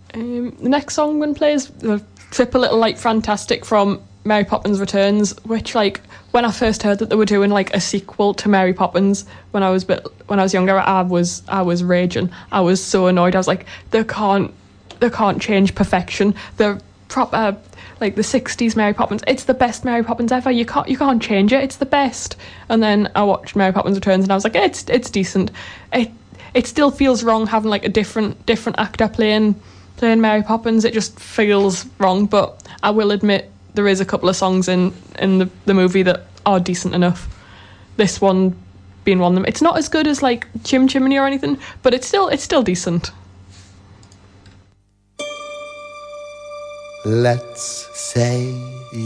The next song I'm going to play is the Triple Little Light Fantastic from Mary Poppins Returns, which, like, when I first heard that they were doing like a sequel to Mary Poppins when I was younger, I was raging. I was so annoyed. I was like, they can't change perfection. The proper, like, the 60s Mary Poppins, it's the best Mary Poppins ever. You can't change it. It's the best. And then I watched Mary Poppins Returns and I was like, it's decent. It still feels wrong having like a different actor playing Mary Poppins. It just feels wrong, but I will admit there is a couple of songs in the movie that are decent enough. This one being one of them. It's not as good as like Chim Chimney or anything, but it's still decent. Let's say